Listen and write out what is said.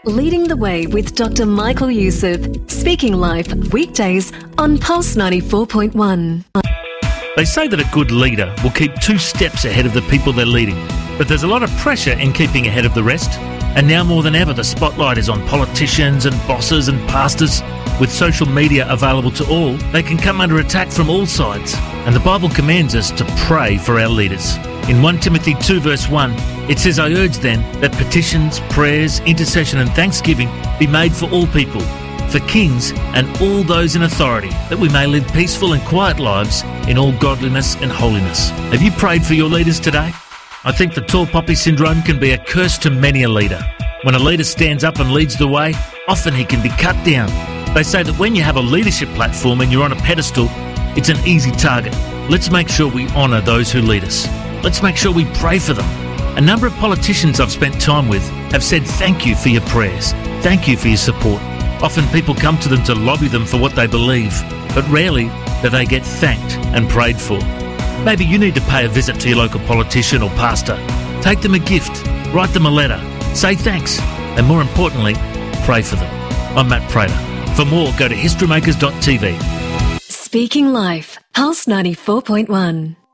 Leading the Way with Dr. Michael Youssef. Speaking Life, weekdays on Pulse 94.1. They say that a good leader will keep 2 steps ahead of the people they're leading, but there's a lot of pressure in keeping ahead of the rest. And now more than ever, the spotlight is on politicians and bosses and pastors. With social media available to all, they can come under attack from all sides. And the Bible commands us to pray for our leaders. In 1 Timothy 2 verse 1, it says, I urge then that petitions, prayers, intercession and thanksgiving be made for all people, for kings and all those in authority, that we may live peaceful and quiet lives in all godliness and holiness. Have you prayed for your leaders today? I think the tall poppy syndrome can be a curse to many a leader. When a leader stands up and leads the way, often he can be cut down. They say that when you have a leadership platform and you're on a pedestal, it's an easy target. Let's make sure we honour those who lead us. Let's make sure we pray for them. A number of politicians I've spent time with have said thank you for your prayers. Thank you for your support. Often people come to them to lobby them for what they believe, but rarely do they get thanked and prayed for. Maybe you need to pay a visit to your local politician or pastor. Take them a gift, write them a letter, say thanks, and more importantly, pray for them. I'm Matt Prater. For more, go to historymakers.tv. Speaking Life, Pulse 94.1.